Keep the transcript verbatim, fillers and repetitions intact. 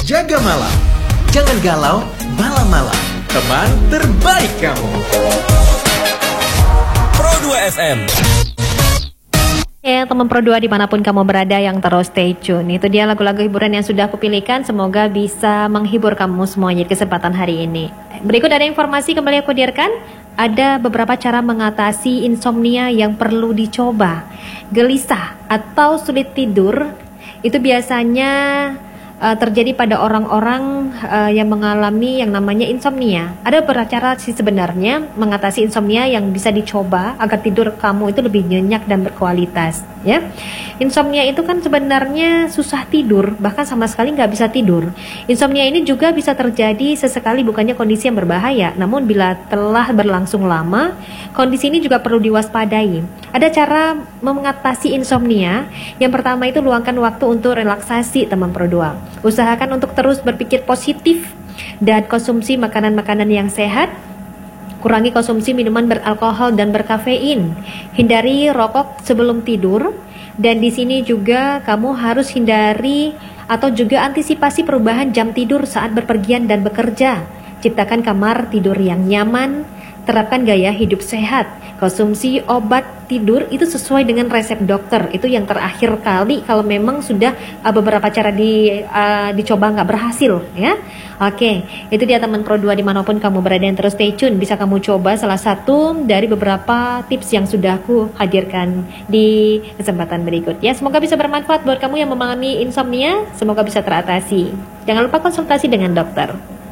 Jaga malam. Jangan galau, malam-malam. Teman terbaik kamu. Pro dua F M. Ya, teman Pro dua dimanapun kamu berada yang terus stay tune. Itu dia lagu-lagu hiburan yang sudah aku pilihkan. Semoga bisa menghibur kamu semuanya di kesempatan hari ini. Berikut ada informasi kembali aku hadirkan. Ada beberapa cara mengatasi insomnia yang perlu dicoba. Gelisah atau sulit tidur itu biasanya uh, terjadi pada orang-orang uh, yang mengalami yang namanya insomnia. Ada beberapa cara sih sebenarnya mengatasi insomnia yang bisa dicoba agar tidur kamu itu lebih nyenyak dan berkualitas, ya. Insomnia itu kan sebenarnya susah tidur, bahkan sama sekali nggak bisa tidur. Insomnia ini juga bisa terjadi sesekali, bukannya kondisi yang berbahaya. Namun bila telah berlangsung lama, kondisi ini juga perlu diwaspadai. Ada cara mengatasi insomnia. Yang pertama itu luangkan waktu untuk relaksasi, teman Pro dua. Usahakan untuk terus berpikir positif dan konsumsi makanan-makanan yang sehat. Kurangi konsumsi minuman beralkohol dan berkafein. Hindari rokok sebelum tidur. Dan di sini juga kamu harus hindari atau juga antisipasi perubahan jam tidur saat berpergian dan bekerja. Ciptakan kamar tidur yang nyaman. Terapkan gaya hidup sehat. Konsumsi obat tidur itu sesuai dengan resep dokter. Itu yang terakhir kali kalau memang sudah uh, beberapa cara di, uh, dicoba nggak berhasil, ya. Oke, itu dia teman Pro dua dimanapun kamu berada yang terus stay tune. Bisa kamu coba salah satu dari beberapa tips yang sudah aku hadirkan di kesempatan berikut. Ya, semoga bisa bermanfaat buat kamu yang mengalami insomnia. Semoga bisa teratasi. Jangan lupa konsultasi dengan dokter.